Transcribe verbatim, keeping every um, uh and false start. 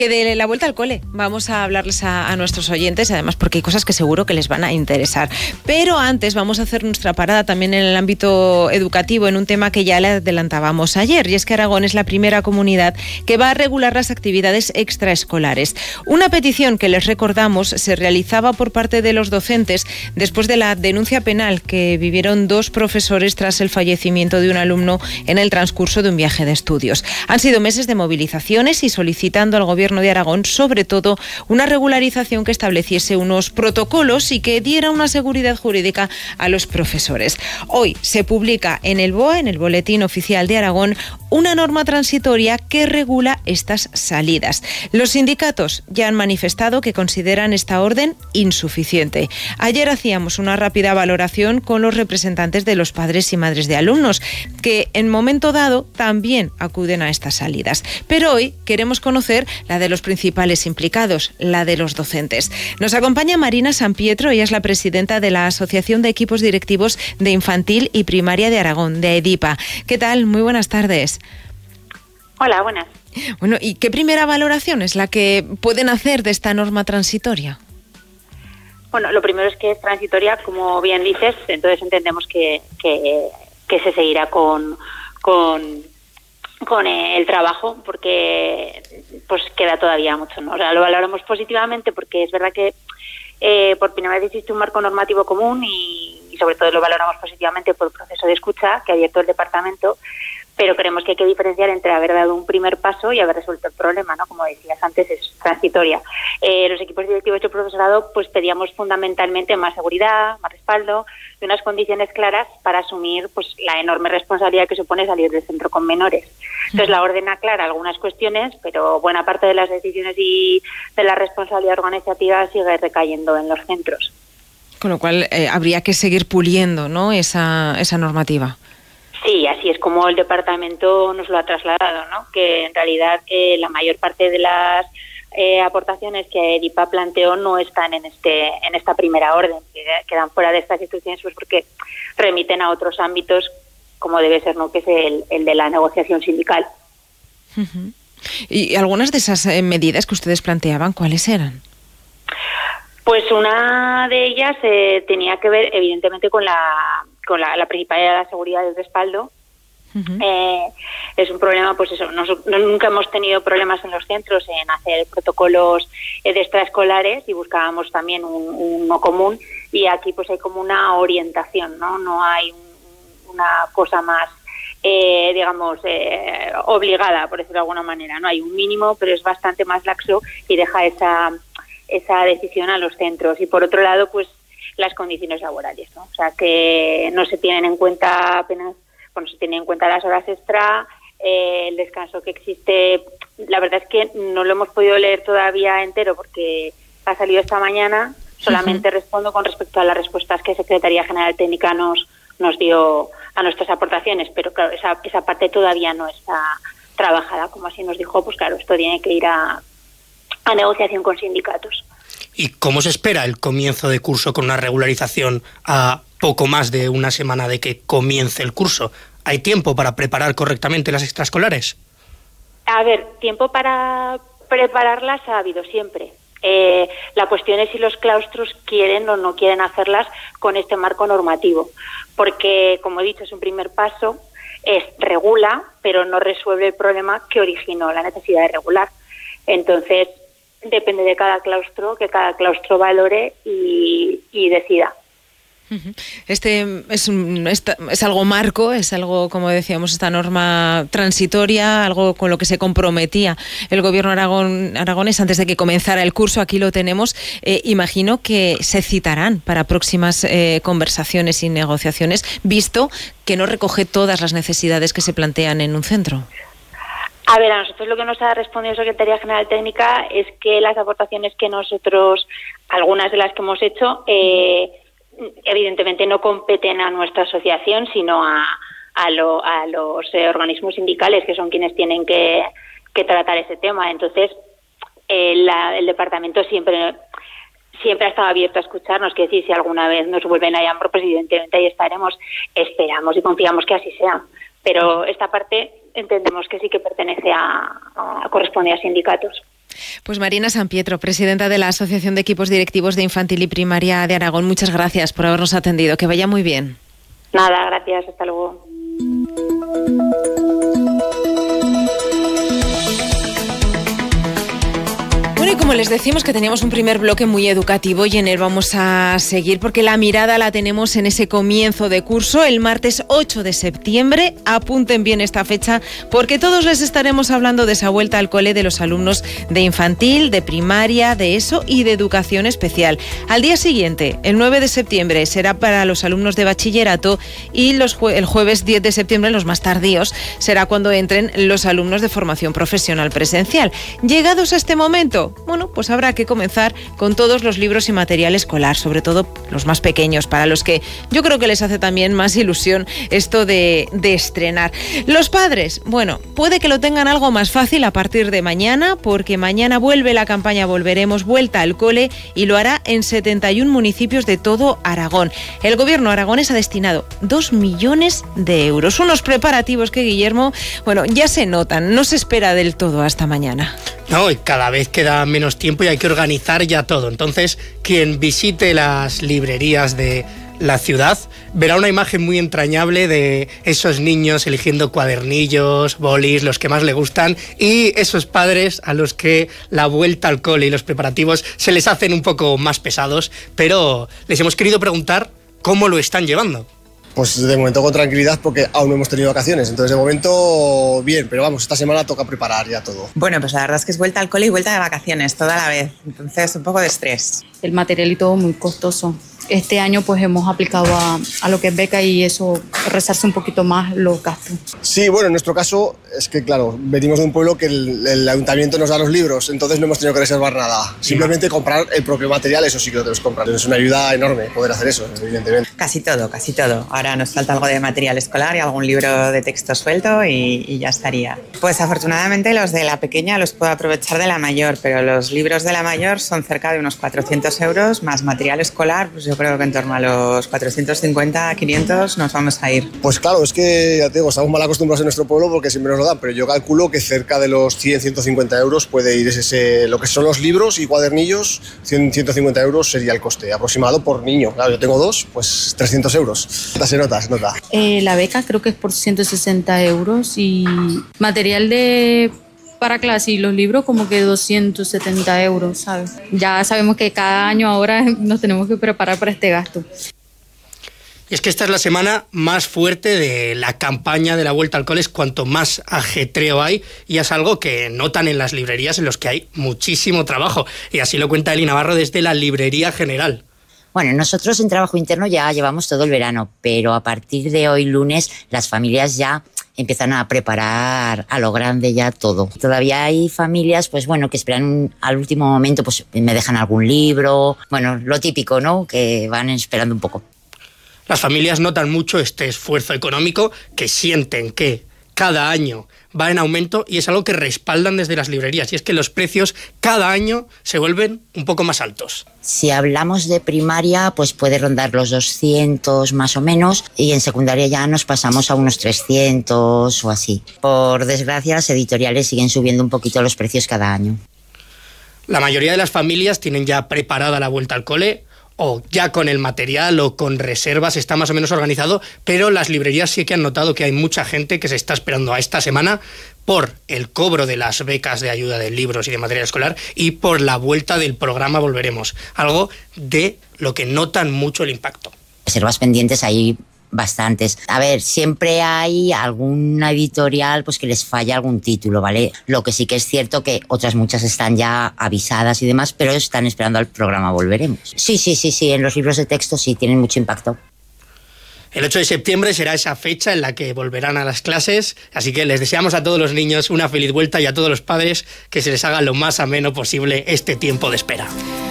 Que de la vuelta al cole vamos a hablarles a, a nuestros oyentes, además porque hay cosas que seguro que les van a interesar. Pero antes vamos a hacer nuestra parada también en el ámbito educativo, en un tema que ya le adelantábamos ayer, y es que Aragón es la primera comunidad que va a regular las actividades extraescolares. Una petición que les recordamos se realizaba por parte de los docentes después de la denuncia penal que vivieron dos profesores tras el fallecimiento de un alumno en el transcurso de un viaje de estudios. Han sido meses de movilizaciones y solicitando al gobierno de Aragón, sobre todo, una regularización que estableciese unos protocolos y que diera una seguridad jurídica a los profesores. Hoy se publica en el B O A, en el Boletín Oficial de Aragón, una norma transitoria que regula estas salidas. Los sindicatos ya han manifestado que consideran esta orden insuficiente. Ayer hacíamos una rápida valoración con los representantes de los padres y madres de alumnos, que en momento dado también acuden a estas salidas. Pero hoy queremos conocer la de los principales implicados, la de los docentes. Nos acompaña Marina San Pietro, ella es la presidenta de la Asociación de Equipos Directivos de Infantil y Primaria de Aragón, de EDIPA. ¿Qué tal? Muy buenas tardes. Hola, buenas. Bueno, ¿y qué primera valoración es la que pueden hacer de esta norma transitoria? Bueno, lo primero es que es transitoria, como bien dices, entonces entendemos que, que, que se seguirá con, con, con el trabajo, porque pues queda todavía mucho, ¿no? O sea, lo valoramos positivamente porque es verdad que eh, por primera vez existe un marco normativo común y, y sobre todo lo valoramos positivamente por el proceso de escucha que ha abierto el departamento, pero creemos que hay que diferenciar entre haber dado un primer paso y haber resuelto el problema, ¿no? Como decías antes, es transitoria. Eh, los equipos directivos y el profesorado pues pedíamos fundamentalmente más seguridad, más respaldo y unas condiciones claras para asumir pues la enorme responsabilidad que supone salir del centro con menores. Entonces la orden aclara algunas cuestiones, pero buena parte de las decisiones y de la responsabilidad organizativa sigue recayendo en los centros. Con lo cual eh, habría que seguir puliendo, ¿no?, esa, esa normativa. Sí, así es como el departamento nos lo ha trasladado, ¿no? Que en realidad eh, la mayor parte de las eh, aportaciones que EDIPA planteó no están en este en esta primera orden, que quedan fuera de estas instituciones pues porque remiten a otros ámbitos, como debe ser, ¿no?, que es el, el de la negociación sindical. Uh-huh. ¿Y algunas de esas eh, medidas que ustedes planteaban, cuáles eran? Pues una de ellas eh, tenía que ver, evidentemente, con la con la, la principal de la seguridad y el respaldo. Uh-huh. Eh, es un problema, pues eso, no, no, nunca hemos tenido problemas en los centros en hacer protocolos eh, de extraescolares y buscábamos también un, uno común, y aquí pues hay como una orientación, no no hay un, una cosa más eh, digamos eh, obligada, por decirlo de alguna manera, no hay un mínimo, pero es bastante más laxo y deja esa esa decisión a los centros. Y por otro lado, pues las condiciones laborales, ¿no? O sea, que no se tienen en cuenta apenas, bueno, se tienen en cuenta las horas extra, eh, el descanso que existe. La verdad es que no lo hemos podido leer todavía entero porque ha salido esta mañana. Solamente uh-huh. respondo con respecto a las respuestas que Secretaría General Técnica nos, nos dio a nuestras aportaciones, pero claro, esa, esa parte todavía no está trabajada. Como así nos dijo, pues claro, esto tiene que ir a a negociación con sindicatos. ¿Y cómo se espera el comienzo de curso con una regularización a poco más de una semana de que comience el curso? ¿Hay tiempo para preparar correctamente las extraescolares? A ver, tiempo para prepararlas ha habido siempre. Eh, la cuestión es si los claustros quieren o no quieren hacerlas con este marco normativo, porque, como he dicho, es un primer paso, es regula, pero no resuelve el problema que originó la necesidad de regular. Entonces, depende de cada claustro, que cada claustro valore y, y decida. Este es, un, es algo marco, es algo, como decíamos, esta norma transitoria, algo con lo que se comprometía el gobierno Aragón, aragonés antes de que comenzara el curso. Aquí lo tenemos. Eh, imagino que se citarán para próximas eh, conversaciones y negociaciones, visto que no recoge todas las necesidades que se plantean en un centro. A ver, a nosotros lo que nos ha respondido Secretaría General Técnica es que las aportaciones que nosotros, algunas de las que hemos hecho, eh, evidentemente no competen a nuestra asociación, sino a, a, lo, a los eh, organismos sindicales, que son quienes tienen que, que tratar ese tema. Entonces, eh, la, el departamento siempre siempre ha estado abierto a escucharnos, que decir, si alguna vez nos vuelven a llamar, pues evidentemente ahí estaremos, esperamos y confiamos que así sea. Pero esta parte entendemos que sí que pertenece a, a corresponde a sindicatos. Pues Marina Sampietro, presidenta de la Asociación de Equipos Directivos de Infantil y Primaria de Aragón, muchas gracias por habernos atendido. Que vaya muy bien. Nada, gracias. Hasta luego. Bueno, y como les decimos que teníamos un primer bloque muy educativo y en él vamos a seguir porque la mirada la tenemos en ese comienzo de curso, el martes ocho de septiembre. Apunten bien esta fecha porque todos les estaremos hablando de esa vuelta al cole de los alumnos de infantil, de primaria, de ESO y de educación especial. Al día siguiente, el nueve de septiembre, será para los alumnos de bachillerato y los jue- el jueves diez de septiembre, los más tardíos, será cuando entren los alumnos de formación profesional presencial. Llegados a este momento, bueno, pues habrá que comenzar con todos los libros y material escolar, sobre todo los más pequeños, para los que yo creo que les hace también más ilusión esto de, de estrenar. Los padres, bueno, puede que lo tengan algo más fácil a partir de mañana, porque mañana vuelve la campaña Volveremos, vuelta al cole, y lo hará en setenta y un municipios de todo Aragón. El gobierno aragonés ha destinado dos millones de euros, unos preparativos que, Guillermo, bueno, ya se notan, no se espera del todo hasta mañana. No, y cada vez queda menos tiempo y hay que organizar ya todo. Entonces, quien visite las librerías de la ciudad verá una imagen muy entrañable de esos niños eligiendo cuadernillos, bolis, los que más le gustan, y esos padres a los que la vuelta al cole y los preparativos se les hacen un poco más pesados, pero les hemos querido preguntar cómo lo están llevando. Pues de momento con tranquilidad porque aún no hemos tenido vacaciones, entonces de momento bien, pero vamos, esta semana toca preparar ya todo. Bueno, pues la verdad es que es vuelta al cole y vuelta de vacaciones, toda la vez, entonces un poco de estrés. El material y todo muy costoso. Este año pues hemos aplicado a, a lo que es beca y eso, rezarse un poquito más los gastos. Sí, bueno, en nuestro caso es que claro, venimos de un pueblo que el, el ayuntamiento nos da los libros, entonces no hemos tenido que reservar nada. Simplemente comprar el propio material, eso sí que lo tenemos que comprar. Es una ayuda enorme poder hacer eso, evidentemente. Casi todo, casi todo. Ahora nos falta algo de material escolar y algún libro de texto suelto y, y ya estaría. Pues afortunadamente los de la pequeña los puedo aprovechar de la mayor, pero los libros de la mayor son cerca de unos cuatrocientos euros, más material escolar, pues yo creo que en torno a los cuatrocientos cincuenta, quinientos nos vamos a ir. Pues claro, es que ya te digo, estamos mal acostumbrados en nuestro pueblo porque siempre nos lo dan, pero yo calculo que cerca de los cien, ciento cincuenta euros puede ir ese, lo que son los libros y cuadernillos, cien, ciento cincuenta euros sería el coste aproximado por niño. Claro, yo tengo dos, pues trescientos euros. Se nota, se nota. Eh, la beca creo que es por ciento sesenta euros y material de para clase y los libros como que doscientos setenta euros, ¿sabes? Ya sabemos que cada año ahora nos tenemos que preparar para este gasto. Y es que esta es la semana más fuerte de la campaña de la vuelta al cole, es cuanto más ajetreo hay, y es algo que notan en las librerías en los que hay muchísimo trabajo. Y así lo cuenta Eli Navarro desde la Librería General. Bueno, nosotros en trabajo interno ya llevamos todo el verano, pero a partir de hoy lunes las familias ya empiezan a preparar a lo grande ya todo. Todavía hay familias, pues bueno, que esperan al último momento, pues me dejan algún libro, bueno, lo típico, ¿no?, que van esperando un poco. Las familias notan mucho este esfuerzo económico, que sienten que cada año va en aumento y es algo que respaldan desde las librerías, y es que los precios cada año se vuelven un poco más altos. Si hablamos de primaria, pues puede rondar los doscientos más o menos, y en secundaria ya nos pasamos a unos trescientos o así. Por desgracia, las editoriales siguen subiendo un poquito los precios cada año. La mayoría de las familias tienen ya preparada la vuelta al cole, o ya con el material o con reservas está más o menos organizado, pero las librerías sí que han notado que hay mucha gente que se está esperando a esta semana por el cobro de las becas de ayuda de libros y de material escolar y por la vuelta del programa Volveremos, algo de lo que notan mucho el impacto. Reservas pendientes hay bastantes. A ver, siempre hay alguna editorial pues que les falla algún título, ¿vale? Lo que sí que es cierto que otras muchas están ya avisadas y demás, pero están esperando al programa Volveremos. Sí, sí, sí, sí, en los libros de texto sí tienen mucho impacto. El ocho de septiembre será esa fecha en la que volverán a las clases, así que les deseamos a todos los niños una feliz vuelta y a todos los padres que se les haga lo más ameno posible este tiempo de espera.